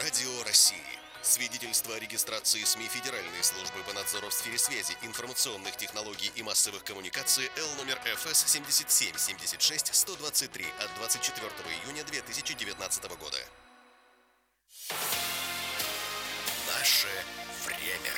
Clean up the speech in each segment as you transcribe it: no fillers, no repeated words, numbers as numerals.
Радио России. Свидетельство о регистрации СМИ Федеральной службы по надзору в сфере связи, информационных технологий и массовых коммуникаций Л номер ФС 77-76-123 от 24 июня 2019 года. Наше время.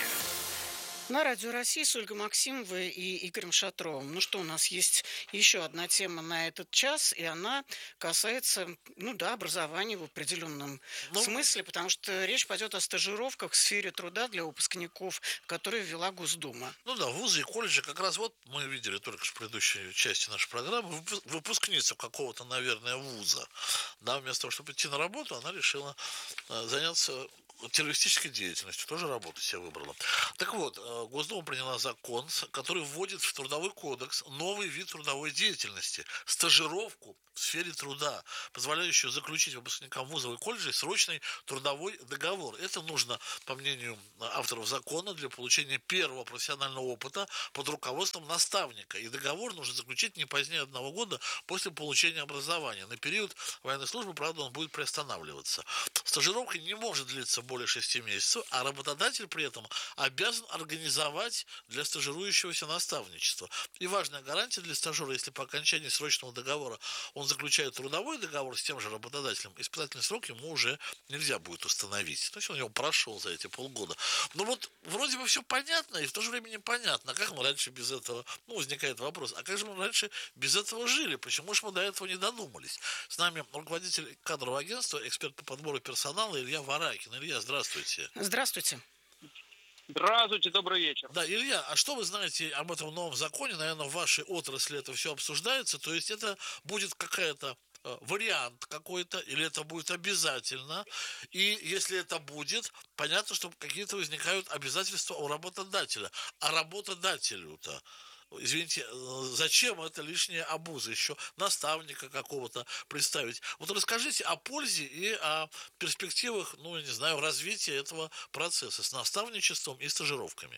На Радио России с Ольгой Максимовой и Игорем Шатровым. Ну что, у нас есть еще одна тема на этот час, и она касается, образования в определенном смысле, потому что речь пойдет о стажировках в сфере труда для выпускников, которые ввела Госдума. Вузы и колледжи, как раз мы видели только что в предыдущей части нашей программы, выпускница какого-то, наверное, вуза, вместо того, чтобы идти на работу, она решила заняться террористической деятельностью, тоже работу себе выбрала. Так вот, Госдума приняла закон, который вводит в Трудовой кодекс новый вид трудовой деятельности – стажировку в сфере труда, позволяющую заключить выпускникам вузов и колледжей срочный трудовой договор. Это нужно, по мнению авторов закона, для получения первого профессионального опыта под руководством наставника. И договор нужно заключить не позднее 1 года после получения образования. На период военной службы, правда, он будет приостанавливаться. Стажировка не может длиться более 6 месяцев, а работодатель при этом обязан организовать для стажирующегося наставничество. И важная гарантия для стажера, если по окончании срочного договора он заключает трудовой договор с тем же работодателем, испытательный срок ему уже нельзя будет установить. То есть он его прошел за эти полгода. Вроде бы все понятно, и в то же время непонятно, как мы раньше без этого, возникает вопрос, а как же мы раньше без этого жили, почему же мы до этого не додумались? С нами руководитель кадрового агентства, эксперт по подбору персонала Илья Варакин. Илья, здравствуйте. Здравствуйте. Здравствуйте, добрый вечер. Да, Илья, а что вы знаете об этом новом законе? Наверное, в вашей отрасли это все обсуждается. То есть это будет какая-то вариант какой-то, или это будет обязательно? И если это будет, понятно, что какие-то возникают обязательства у работодателя. А работодателю-то, извините, зачем это лишняя обуза еще наставника какого-то представить? Расскажите о пользе и о перспективах, развития этого процесса с наставничеством и стажировками.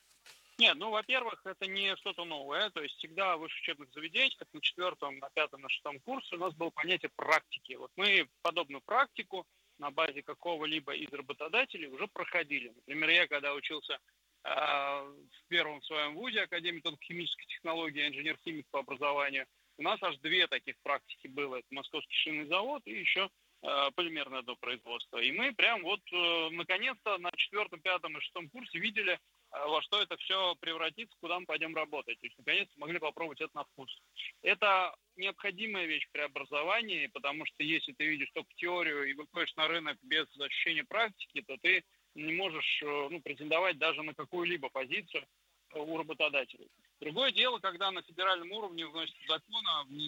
Нет, во-первых, это не что-то новое. То есть всегда в высших учебных заведениях, как на 4-м, на 5-м, на 6-м курсе, у нас было понятие практики. Мы подобную практику на базе какого-либо из работодателей уже проходили. Например, я когда учился в первом своем вузе, Академии тонкохимической технологии, инженер-химик по образованию, у нас аж 2 таких практики было. Это Московский шинный завод и еще полимерное одно производство. И мы прям наконец-то на 4-м, 5-м и 6-м курсе видели, во что это все превратится, куда мы пойдем работать. То есть, наконец-то могли попробовать это на вкус. Это необходимая вещь при образовании, потому что если ты видишь только теорию и выходишь на рынок без ощущения практики, то ты не можешь претендовать даже на какую-либо позицию у работодателей. Другое дело, когда на федеральном уровне вносится закон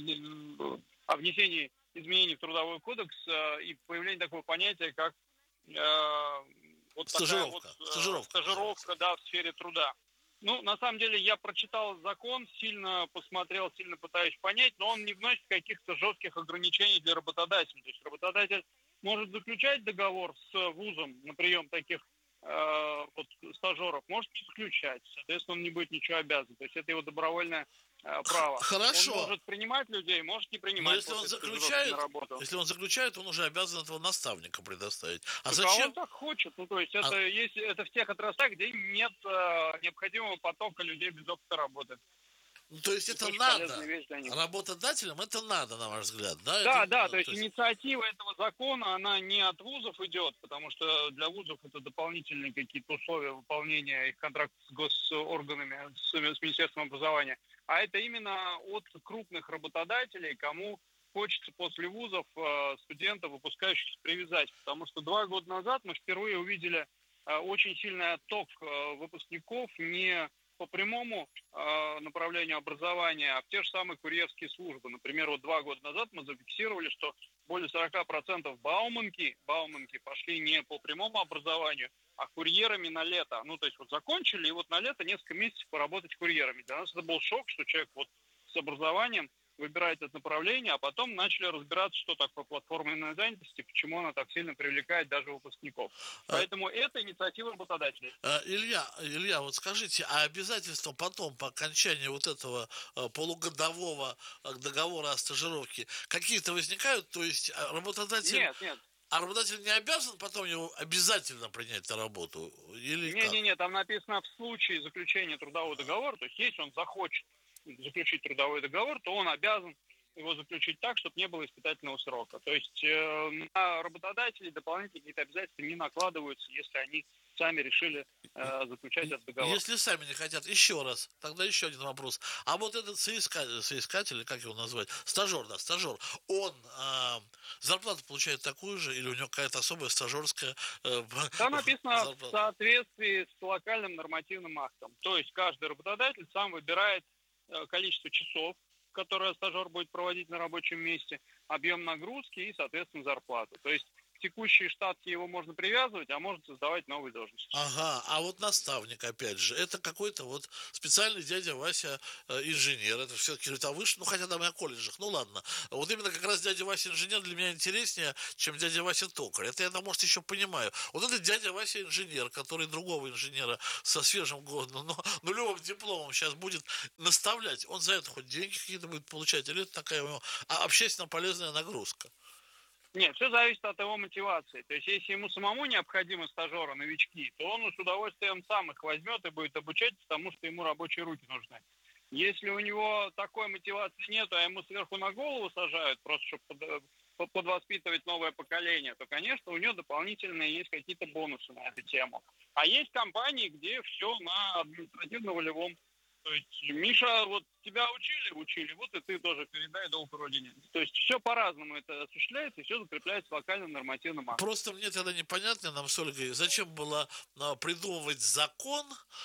о внесении изменений в Трудовой кодекс и появление такого понятия, как стажировка, в сфере труда. На самом деле, я прочитал закон, сильно посмотрел, сильно пытаюсь понять, но он не вносит каких-то жестких ограничений для работодателя. То есть работодатель может заключать договор с вузом на прием таких стажеров, может не заключать. Соответственно, он не будет ничего обязан. То есть это его добровольное право. Хорошо. Он может принимать людей, может не принимать. Но если он заключает, он уже обязан этого наставника предоставить. А зачем? Он так хочет. Это в тех отраслях, где нет необходимого потока людей без опыта работы. То есть это надо. Работодателям это надо, на ваш взгляд, да? Да, то есть инициатива этого закона, она не от вузов идет, потому что для вузов это дополнительные какие-то условия выполнения их контрактов с госорганами, с Министерством образования, а это именно от крупных работодателей, кому хочется после вузов студентов, выпускающихся, привязать. Потому что 2 года назад мы впервые увидели очень сильный отток выпускников не по прямому направлению образования, а в те же самые курьерские службы. Например, 2 года назад мы зафиксировали, что более 40% бауманки пошли не по прямому образованию, а курьерами на лето. То есть закончили, и на лето несколько месяцев поработать курьерами. Для нас это был шок, что человек с образованием выбирает это направление, а потом начали разбираться, что такое платформенная занятость, почему она так сильно привлекает даже выпускников. Поэтому это инициатива работодателей. Илья, скажите, а обязательства потом, по окончании этого полугодового договора о стажировке, какие-то возникают? То есть работодатель... Нет. А работодатель не обязан потом его обязательно принять на работу? Или как? Не-не-не, там написано в случае заключения трудового договора, то есть если он захочет заключить трудовой договор, то он обязан его заключить так, чтобы не было испытательного срока. То есть на работодателей дополнительные какие-то обязательства не накладываются, если они сами решили заключать этот договор. Если сами не хотят, еще раз, тогда еще один вопрос. А вот этот соискатель, или как его назвать, стажер, он зарплату получает такую же, или у него какая-то особая стажерская Там написано зарплата? в соответствии с локальным нормативным актом. То есть каждый работодатель сам выбирает количество часов, которое стажер будет проводить на рабочем месте, объем нагрузки и, соответственно, зарплату. То есть в текущие штатки его можно привязывать, а можно создавать новые должности. Ага, а вот наставник, опять же, это какой-то вот специальный дядя Вася инженер, это все-таки это выше, ну хотя там и о колледжах, ну ладно. Вот именно как раз дядя Вася инженер для меня интереснее, чем дядя Вася токарь. Это я, может, еще понимаю. Вот это дядя Вася инженер, который другого инженера со свежим годом, но нулевым дипломом сейчас будет наставлять, он за это хоть деньги какие-то будет получать, или это такая у него общественно полезная нагрузка? Нет, все зависит от его мотивации. То есть, если ему самому необходимы стажеры, новички, то он с удовольствием сам их возьмет и будет обучать, потому что ему рабочие руки нужны. Если у него такой мотивации нет, а ему сверху на голову сажают, просто чтобы подвоспитывать новое поколение, то, конечно, у него дополнительные есть какие-то бонусы на эту тему. А есть компании, где все на административно-волевом. То есть, Миша, вот тебя учили, вот и ты тоже передай долг родине. То есть все по-разному это осуществляется, и все закрепляется локальным нормативным актом. Просто мне тогда непонятно нам с Ольгой, зачем было придумывать закон,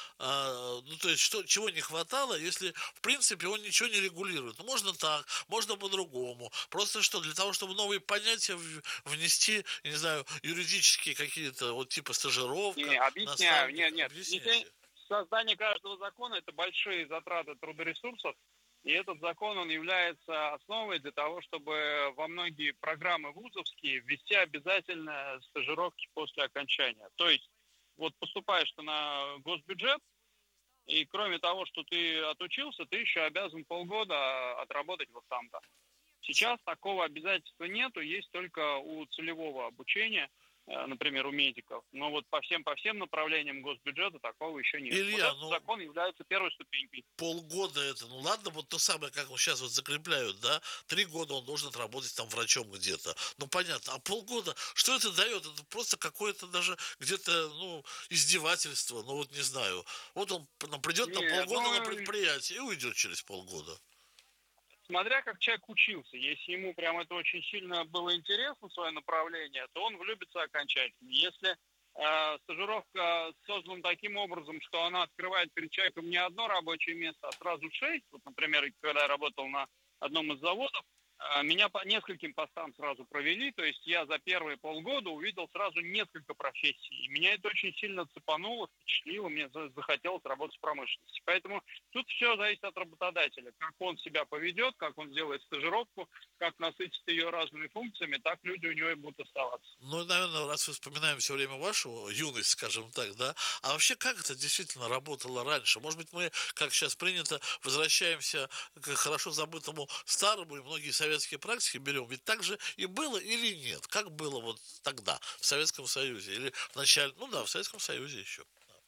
ну то есть чего не хватало, если в принципе он ничего не регулирует. Ну, можно так, можно по-другому. Просто что, для того, чтобы новые понятия внести, я не знаю, юридические какие-то, вот типа стажировка, Не, объясняю, нет. Объясняйте. Создание каждого закона – это большие затраты трудоресурсов, и этот закон, он является основой для того, чтобы во многие программы вузовские ввести обязательно стажировки после окончания. То есть, вот поступаешь ты на госбюджет, и кроме того, что ты отучился, ты еще обязан полгода отработать вот там-то. Сейчас такого обязательства нету, есть только у целевого обучения, например, у медиков. Но вот по всем направлениям госбюджета такого еще нет. Илья, вот этот закон является первой ступенькой. Полгода это, ну ладно, вот то самое, как вот сейчас вот закрепляют, да, 3 года он должен отработать там врачом где-то. Ну понятно, а полгода, что это дает? Это просто какое-то даже где-то, ну, издевательство, ну вот не знаю. Вот он придет на полгода на предприятие и уйдет через полгода. Смотря как человек учился, если ему прям это очень сильно было интересно, свое направление, то он влюбится окончательно. Если стажировка создана таким образом, что она открывает перед человеком не одно рабочее место, а сразу 6, вот, например, когда я работал на одном из заводов, меня по нескольким постам сразу провели, то есть я за первые полгода увидел сразу несколько профессий. И меня это очень сильно цепануло, впечатлило, мне захотелось работать в промышленности. Поэтому тут все зависит от работодателя. Как он себя поведет, как он сделает стажировку, как насытит ее разными функциями, так люди у него и будут оставаться. Ну, наверное, раз мы вспоминаем все время вашу юность, скажем так, да, а вообще как это действительно работало раньше? Может быть, мы, как сейчас принято, возвращаемся к хорошо забытому старому, и многие советские практики берем. Ведь так же и было или нет? Как было вот тогда, в Советском Союзе? Или в начале, ну да, в Советском Союзе еще.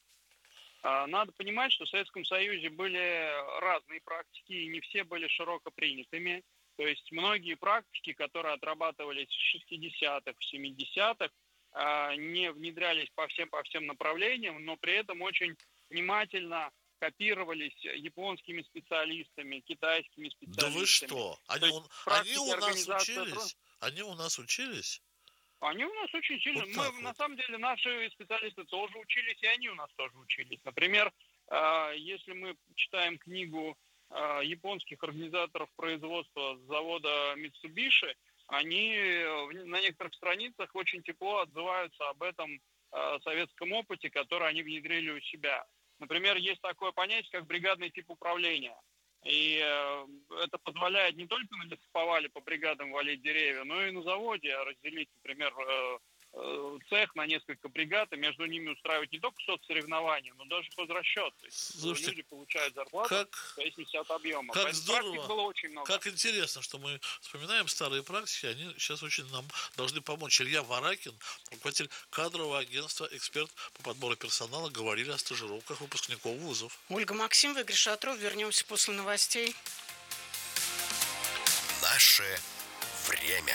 Надо понимать, что в Советском Союзе были разные практики, и не все были широко принятыми. То есть многие практики, которые отрабатывались в 60-х, в 70-х, не внедрялись по всем направлениям, но при этом очень внимательно копировались японскими специалистами, китайскими специалистами. Да вы что? Они у нас учились? Они у нас учились? Они у нас очень сильно. Вот на самом деле, наши специалисты тоже учились, и они у нас тоже учились. Например, если мы читаем книгу японских организаторов производства завода Mitsubishi, они на некоторых страницах очень тепло отзываются об этом советском опыте, который они внедрили у себя. Например, есть такое понятие, как бригадный тип управления. И это позволяет не только на лесоповале по бригадам валить деревья, но и на заводе разделить, например, цех на несколько бригад, и между ними устраивать не только соцсоревнования, но даже хозрасчет. То есть Слушайте, люди получают зарплату в зависимости от объема. Как Поэтому здорово, практик было очень много. как интересно, что мы вспоминаем старые практики, они сейчас очень нам должны помочь. Илья Варакин, руководитель кадрового агентства, эксперт по подбору персонала, говорили о стажировках выпускников вузов. Ольга Максимова, Игорь Шатров. Вернемся после новостей. Наше время.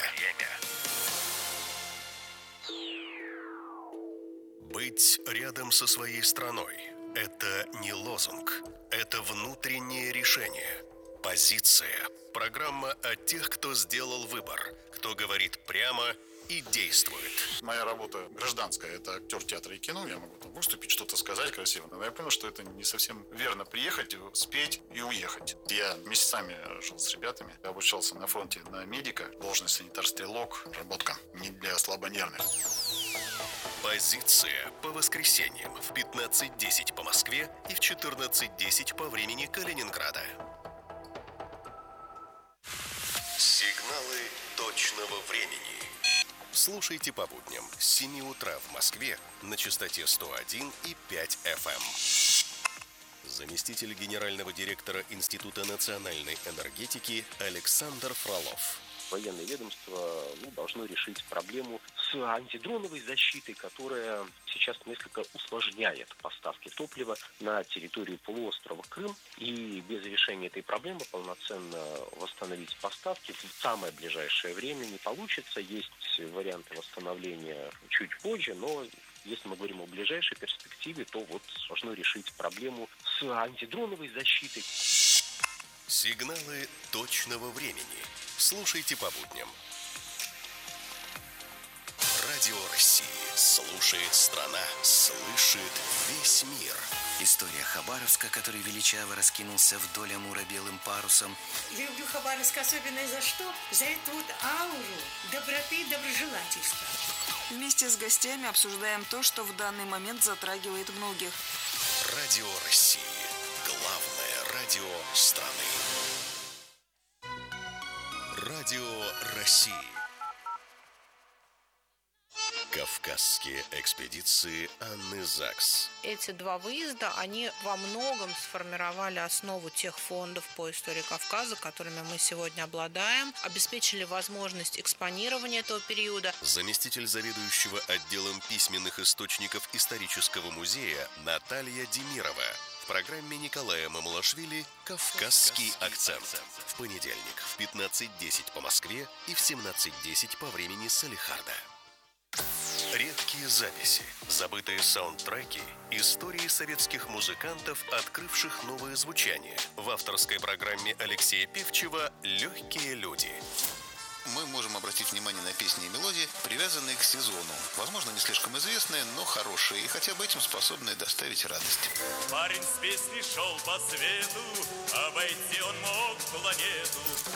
Быть рядом со своей страной – это не лозунг, это внутреннее решение. Позиция. Программа о тех, кто сделал выбор, кто говорит прямо и действует. Моя работа гражданская, это актер театра и кино, я могу там выступить, что-то сказать красиво, но я понял, что это не совсем верно приехать, спеть и уехать. Я месяцами жил с ребятами, я обучался на фронте на медика, должность санитар-стрелок, работка не для слабонервных. Позиция по воскресеньям в 15:10 по Москве и в 14:10 по времени Калининграда. Сигналы точного времени. Слушайте по будням с 7 утра в Москве на частоте 101,5 FM. Заместитель генерального директора Института национальной энергетики Александр Фролов. Военное ведомство должно решить проблему с антидроновой защитой, которая сейчас несколько усложняет поставки топлива на территорию полуострова Крым. И без решения этой проблемы полноценно восстановить поставки в самое ближайшее время не получится. Есть варианты восстановления чуть позже, но если мы говорим о ближайшей перспективе, то должно решить проблему с антидроновой защитой. Сигналы точного времени. Слушайте по будням. Радио России. Слушает страна. Слышит весь мир. История Хабаровска, который величаво раскинулся вдоль Амура белым парусом. Люблю Хабаровск особенно за что? За эту ауру доброты и доброжелательства. Вместе с гостями обсуждаем то, что в данный момент затрагивает многих. Радио России. Главное радио страны. Радио России. Кавказские экспедиции Анны Закс. Эти два выезда, они во многом сформировали основу тех фондов по истории Кавказа, которыми мы сегодня обладаем, обеспечили возможность экспонирования этого периода. Заместитель заведующего отделом письменных источников исторического музея Наталья Демирова. В программе Николая Мамалашвили «Кавказский акцент». В понедельник в 15:10 по Москве и в 17:10 по времени Салехарда. Редкие записи, забытые саундтреки, истории советских музыкантов, открывших новое звучание. В авторской программе Алексея Певчева «Легкие люди». Мы можем обратить внимание на песни и мелодии, привязанные к сезону. Возможно, не слишком известные, но хорошие, и хотя бы этим способные доставить радость. Парень с песней шел по свету, обойти он мог планету.